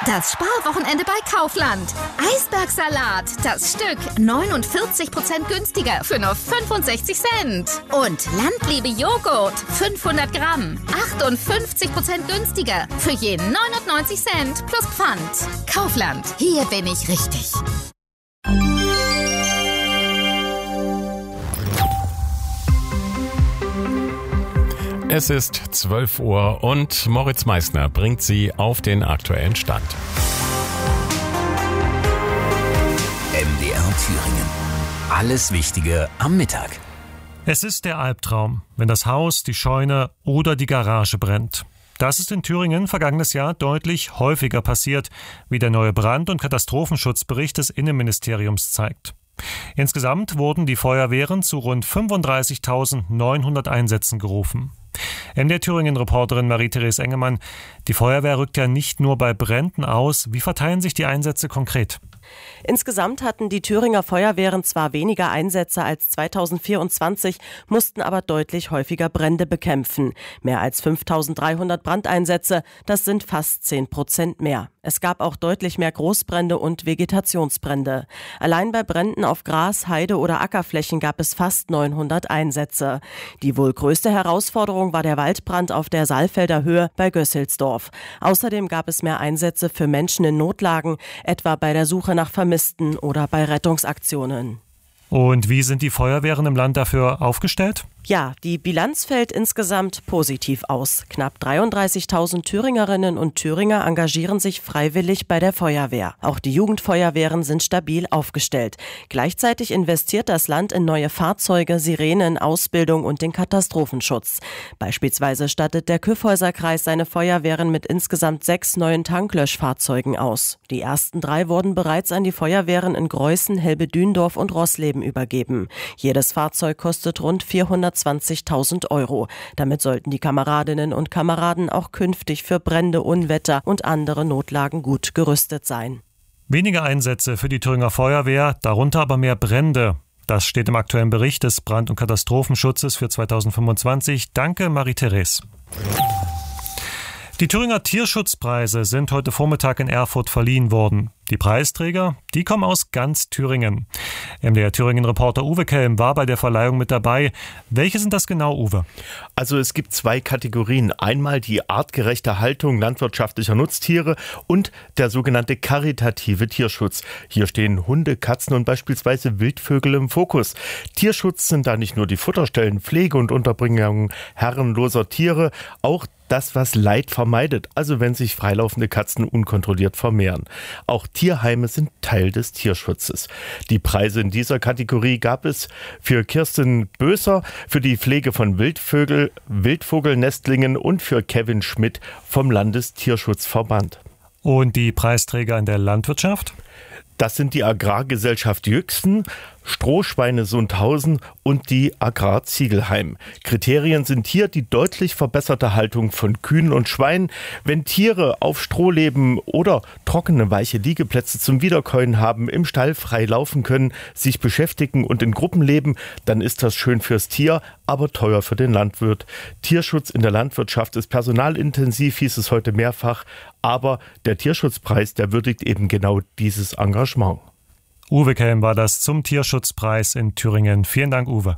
Das Sparwochenende bei Kaufland. Eisbergsalat, das Stück 49% günstiger für nur 65 Cent. Und Landliebe Joghurt, 500 Gramm, 58% günstiger für je 99 Cent plus Pfand. Kaufland, hier bin ich richtig. Es ist 12 Uhr und Moritz Meissner bringt Sie auf den aktuellen Stand. MDR Thüringen. Alles Wichtige am Mittag. Es ist der Albtraum, wenn das Haus, die Scheune oder die Garage brennt. Das ist in Thüringen vergangenes Jahr deutlich häufiger passiert, wie der neue Brand- und Katastrophenschutzbericht des Innenministeriums zeigt. Insgesamt wurden die Feuerwehren zu rund 35.900 Einsätzen gerufen. MDR Thüringen-Reporterin Marie-Therese Engemann, die Feuerwehr rückt ja nicht nur bei Bränden aus. Wie verteilen sich die Einsätze konkret? Insgesamt hatten die Thüringer Feuerwehren zwar weniger Einsätze als 2024, mussten aber deutlich häufiger Brände bekämpfen. Mehr als 5.300 Brandeinsätze, das sind fast 10% mehr. Es gab auch deutlich mehr Großbrände und Vegetationsbrände. Allein bei Bränden auf Gras, Heide oder Ackerflächen gab es fast 900 Einsätze. Die wohl größte Herausforderung war der Waldbrand auf der Saalfelder Höhe bei Gösselsdorf. Außerdem gab es mehr Einsätze für Menschen in Notlagen, etwa bei der Suche nach Vermissten oder bei Rettungsaktionen. Und wie sind die Feuerwehren im Land dafür aufgestellt? Ja, die Bilanz fällt insgesamt positiv aus. Knapp 33.000 Thüringerinnen und Thüringer engagieren sich freiwillig bei der Feuerwehr. Auch die Jugendfeuerwehren sind stabil aufgestellt. Gleichzeitig investiert das Land in neue Fahrzeuge, Sirenen, Ausbildung und den Katastrophenschutz. Beispielsweise stattet der Kyffhäuser-Kreis seine Feuerwehren mit insgesamt 6 neuen Tanklöschfahrzeugen aus. Die ersten 3 wurden bereits an die Feuerwehren in Greußen, Helbedündorf und Roßleben übergeben. Jedes Fahrzeug kostet rund 420.000 Euro. Damit sollten die Kameradinnen und Kameraden auch künftig für Brände, Unwetter und andere Notlagen gut gerüstet sein. Weniger Einsätze für die Thüringer Feuerwehr, darunter aber mehr Brände. Das steht im aktuellen Bericht des Brand- und Katastrophenschutzes für 2025. Danke, Marie-Therese. Die Thüringer Tierschutzpreise sind heute Vormittag in Erfurt verliehen worden. Die Preisträger, die kommen aus ganz Thüringen. MDR Thüringen-Reporter Uwe Kelm war bei der Verleihung mit dabei. Welche sind das genau, Uwe? Also es gibt 2 Kategorien. Einmal die artgerechte Haltung landwirtschaftlicher Nutztiere und der sogenannte karitative Tierschutz. Hier stehen Hunde, Katzen und beispielsweise Wildvögel im Fokus. Tierschutz sind da nicht nur die Futterstellen, Pflege und Unterbringung herrenloser Tiere, auch das, was Leid vermeidet, also wenn sich freilaufende Katzen unkontrolliert vermehren. Auch Tierheime sind Teil des Tierschutzes. Die Preise in dieser Kategorie gab es für Kirsten Böser für die Pflege von Wildvogelnestlingen und für Kevin Schmidt vom Landestierschutzverband. Und die Preisträger in der Landwirtschaft? Das sind die Agrargesellschaft Jüchsen, Strohschweine Sundhausen und die Agrar Ziegelheim. Kriterien sind hier die deutlich verbesserte Haltung von Kühen und Schweinen. Wenn Tiere auf Stroh leben oder trockene, weiche Liegeplätze zum Wiederkäuen haben, im Stall frei laufen können, sich beschäftigen und in Gruppen leben, dann ist das schön fürs Tier, aber teuer für den Landwirt. Tierschutz in der Landwirtschaft ist personalintensiv, hieß es heute mehrfach, aber der Tierschutzpreis, der würdigt eben genau dieses Engagement. Uwe Kelm war das zum Tierschutzpreis in Thüringen. Vielen Dank, Uwe.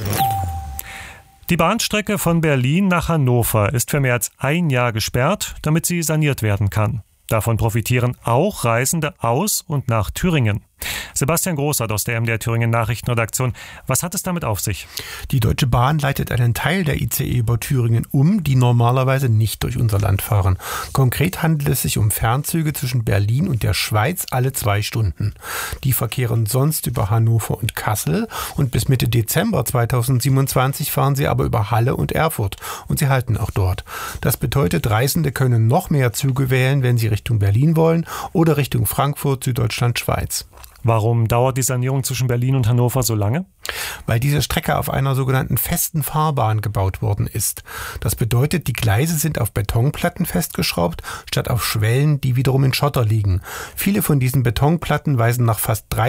Die Bahnstrecke von Berlin nach Hannover ist für mehr als ein Jahr gesperrt, damit sie saniert werden kann. Davon profitieren auch Reisende aus und nach Thüringen. Sebastian Großart aus der MDR Thüringen Nachrichtenredaktion. Was hat es damit auf sich? Die Deutsche Bahn leitet einen Teil der ICE über Thüringen um, die normalerweise nicht durch unser Land fahren. Konkret handelt es sich um Fernzüge zwischen Berlin und der Schweiz alle 2 Stunden. Die verkehren sonst über Hannover und Kassel und bis Mitte Dezember 2027 fahren sie aber über Halle und Erfurt und sie halten auch dort. Das bedeutet, Reisende können noch mehr Züge wählen, wenn sie Richtung Berlin wollen oder Richtung Frankfurt, Süddeutschland, Schweiz. Warum dauert die Sanierung zwischen Berlin und Hannover so lange? Weil diese Strecke auf einer sogenannten festen Fahrbahn gebaut worden ist. Das bedeutet, die Gleise sind auf Betonplatten festgeschraubt, statt auf Schwellen, die wiederum in Schotter liegen. Viele von diesen Betonplatten weisen nach fast 3